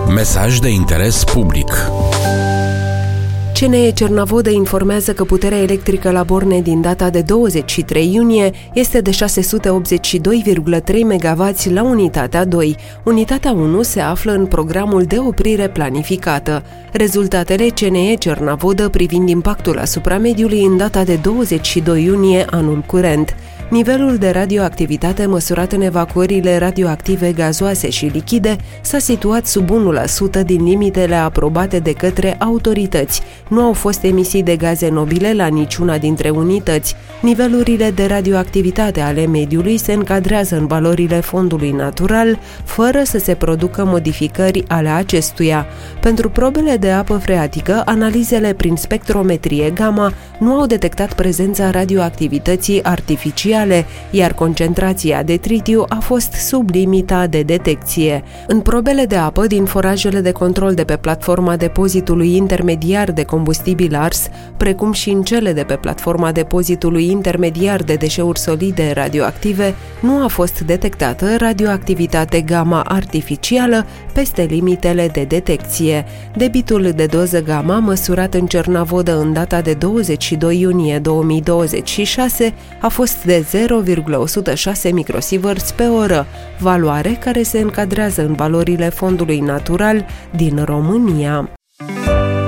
Mesaj de interes public. CNE Cernavodă informează că puterea electrică la borne din data de 23 iunie este de 682,3 MW la unitatea 2. Unitatea 1 se află în programul de oprire planificată. Rezultatele CNE Cernavodă privind impactul asupra mediului în data de 22 iunie anul curent. Nivelul de radioactivitate măsurat în evacuările radioactive gazoase și lichide s-a situat sub 1% din limitele aprobate de către autorități. Nu au fost emisii de gaze nobile la niciuna dintre unități. Nivelurile de radioactivitate ale mediului se încadrează în valorile fondului natural, fără să se producă modificări ale acestuia. Pentru probele de apă freatică, analizele prin spectrometrie gamma nu au detectat prezența radioactivității artificiale, iar concentrația de tritiu a fost sub limita de detecție. În probele de apă din forajele de control de pe platforma depozitului intermediar de combustibil ars, precum și în cele de pe platforma depozitului intermediar de deșeuri solide radioactive, nu a fost detectată radioactivitate gamma artificială peste limitele de detecție. Debitul de doză gamma măsurat în Cernavodă în data de 22 iunie 2026 a fost de 0,106 microsieverts pe oră, valoare care se încadrează în valorile fondului natural din România.